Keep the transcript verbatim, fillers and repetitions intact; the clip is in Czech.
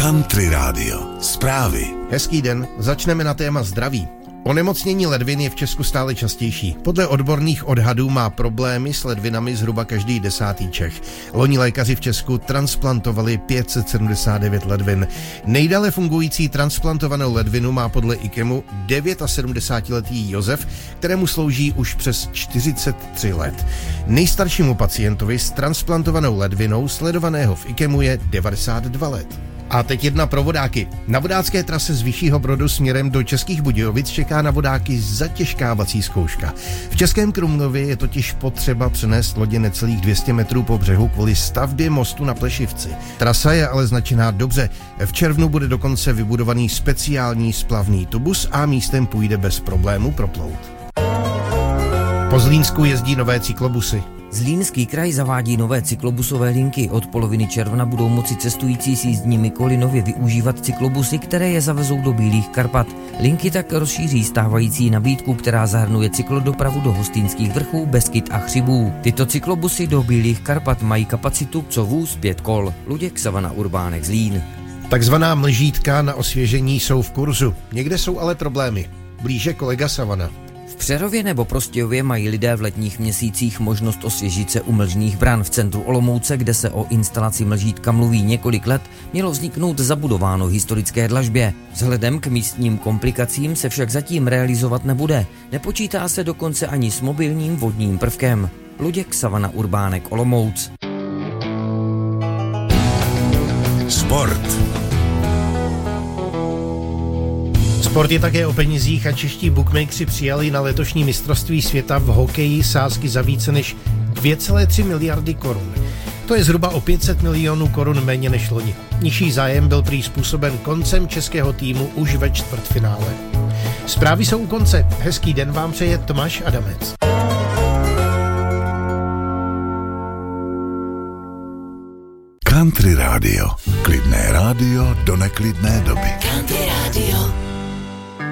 Country Radio. Zprávy. Hezký den, začneme na téma zdraví. Onemocnění ledvin je v Česku stále častější. Podle odborných odhadů má problémy s ledvinami zhruba každý desátý Čech. Loni lékaři v Česku transplantovali pět set sedmdesát devět ledvin. Nejdále fungující transplantovanou ledvinu má podle IKEMu sedmdesátidevítiletý Josef, kterému slouží už přes čtyřicet tři let. Nejstaršímu pacientovi s transplantovanou ledvinou sledovaného v IKEMu je devadesát dva let. A teď jedna pro vodáky. Na vodácké trase z Vyššího Brodu směrem do Českých Budějovic čeká na vodáky zatěžkávací zkouška. V Českém Krumlově je totiž potřeba přenést lodě necelých dvě stě metrů po břehu kvůli stavbě mostu na Plešivci. Trasa je ale značená dobře. V červnu bude dokonce vybudovaný speciální splavný tubus a místem půjde bez problému proplout. Po Zlínsku jezdí nové cyklobusy. Zlínský kraj zavádí nové cyklobusové linky. Od poloviny června budou moci cestující s jízdními koly nově využívat cyklobusy, které je zavezou do Bílých Karpat. Linky tak rozšíří stávající nabídku, která zahrnuje cyklodopravu do Hostýnských vrchů, Beskyd a Chřibů. Tyto cyklobusy do Bílých Karpat mají kapacitu co vůz pět kol. Luděk Savana, Urbánek, Zlín. Takzvaná mlžítka na osvěžení jsou v kurzu. Někde jsou ale problémy. Blíže kolega Savana. V Přerově nebo Prostějově mají lidé v letních měsících možnost osvěžit se u mlžných bran. V centru Olomouce, kde se o instalaci mlžítka mluví několik let, mělo vzniknout zabudováno historické dlažbě. Vzhledem k místním komplikacím se však zatím realizovat nebude. Nepočítá se dokonce ani s mobilním vodním prvkem. Luděk Savana, Urbánek, Olomouc. Sport. Sport je také o penězích a čeští bookmakeri přijali na letošní mistrovství světa v hokeji sázky za více než dvě celé tři miliardy korun. To je zhruba o pět set milionů korun méně než loni. Nižší zájem byl prý způsoben koncem českého týmu už ve čtvrtfinále. Zprávy jsou u konce. Hezký den vám přeje Tomáš Adamec. Country Radio. Klidné rádio do neklidné doby. Country Radio.